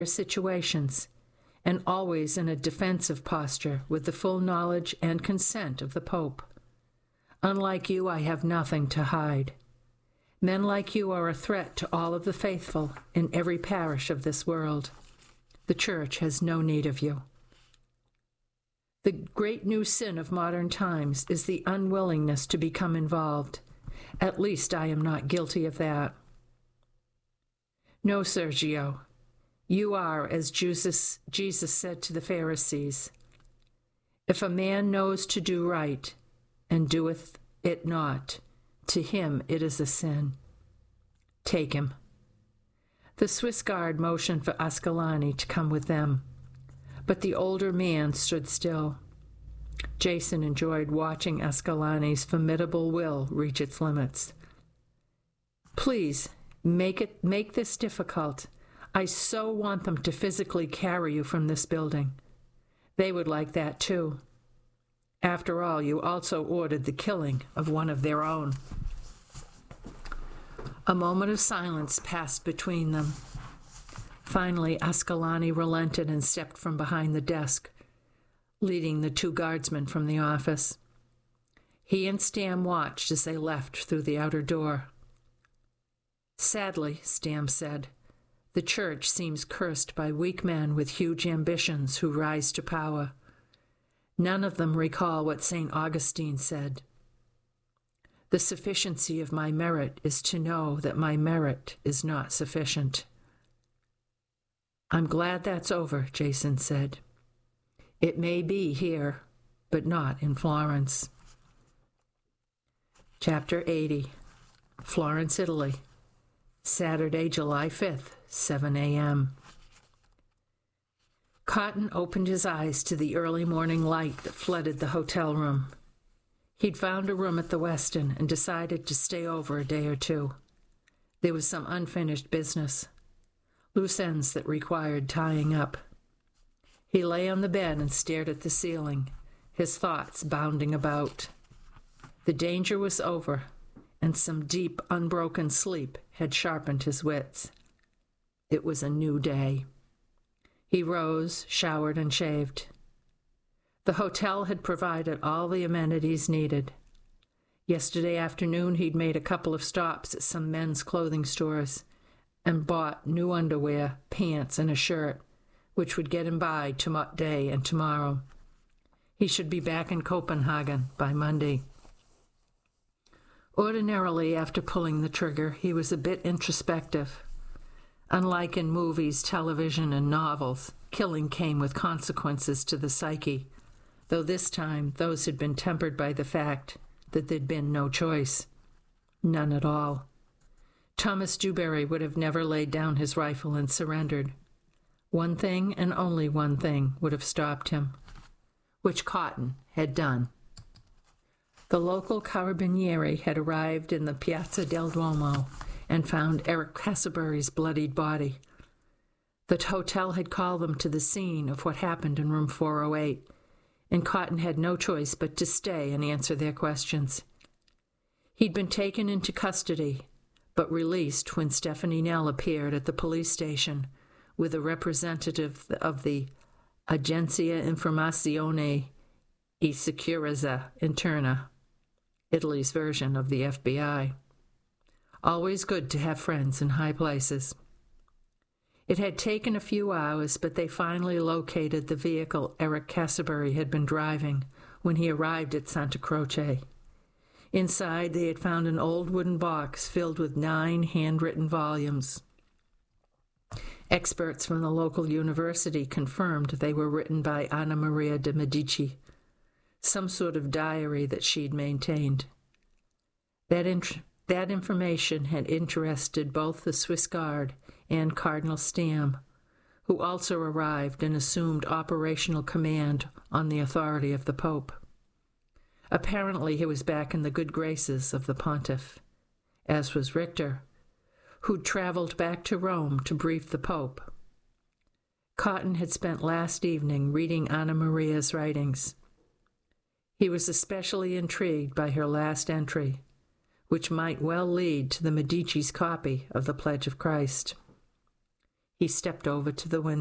situations, and always in a defensive posture with the full knowledge and consent of the Pope. Unlike you, I have nothing to hide. Men like you are a threat to all of the faithful in every parish of this world. The Church has no need of you. The great new sin of modern times is the unwillingness to become involved. At least I am not guilty of that. No, Sergio, you are, as Jesus said to the Pharisees, if a man knows to do right and doeth it not, to him it is a sin. Take him. The Swiss guard motioned for Ascalani to come with them, but the older man stood still. Jason enjoyed watching Ascalani's formidable will reach its limits. Please, make this difficult. I so want them to physically carry you from this building. They would like that too. After all, you also ordered the killing of one of their own. A moment of silence passed between them. Finally, Ascalani relented and stepped from behind the desk, leading the two guardsmen from the office. He and Stam watched as they left through the outer door. Sadly, Stam said, the Church seems cursed by weak men with huge ambitions who rise to power. None of them recall what St. Augustine said. The sufficiency of my merit is to know that my merit is not sufficient. I'm glad that's over, Jason said. It may be here, but not in Florence. Chapter 80, Florence, Italy, Saturday, July 5th, 7 a.m. Cotton opened his eyes to the early morning light that flooded the hotel room. He'd found a room at the Westin and decided to stay over a day or two. There was some unfinished business, loose ends that required tying up. He lay on the bed and stared at the ceiling, his thoughts bounding about. The danger was over, and some deep, unbroken sleep had sharpened his wits. It was a new day. He rose, showered, and shaved. The hotel had provided all the amenities needed. Yesterday afternoon, he'd made a couple of stops at some men's clothing stores and bought new underwear, pants, and a shirt, which would get him by today and tomorrow. He should be back in Copenhagen by Monday. Ordinarily, after pulling the trigger, he was a bit introspective. Unlike in movies, television, and novels, killing came with consequences to the psyche, though this time those had been tempered by the fact that there'd been no choice. None at all. Thomas Dewberry would have never laid down his rifle and surrendered. One thing, and only one thing, would have stopped him, which Cotton had done. The local carabinieri had arrived in the Piazza del Duomo and found Eric Cassabury's bloodied body. The hotel had called them to the scene of what happened in room 408, and Cotton had no choice but to stay and answer their questions. He'd been taken into custody, but released when Stephanie Nell appeared at the police station with a representative of the Agenzia Informazione e Sicurezza Interna, Italy's version of the FBI. Always good to have friends in high places. It had taken a few hours, but they finally located the vehicle Eric Cassabury had been driving when he arrived at Santa Croce. Inside, they had found an old wooden box filled with 9 handwritten volumes. Experts from the local university confirmed they were written by Anna Maria de Medici, some sort of diary that she'd maintained. That information had interested both the Swiss Guard and Cardinal Stam, who also arrived and assumed operational command on the authority of the Pope. Apparently he was back in the good graces of the pontiff, as was Richter, who'd traveled back to Rome to brief the Pope. Cotton had spent last evening reading Anna Maria's writings. He was especially intrigued by her last entry, which might well lead to the Medici's copy of the Pledge of Christ. He stepped over to the window.